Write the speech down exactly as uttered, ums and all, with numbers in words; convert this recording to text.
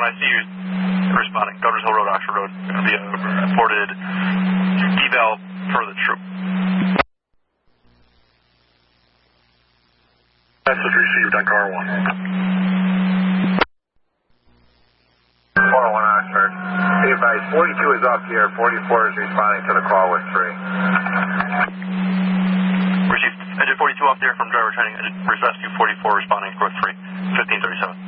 I see you responding. Governor's Hill Road, Oxford Road, via reported eval for the troop. Message received on car one. four oh one Oxford. Be advised, forty-two is off the air. forty-four is responding to the call with three. Received. Engine forty-two off the air from driver training. Engine rescue forty-four responding with three. fifteen thirty-seven.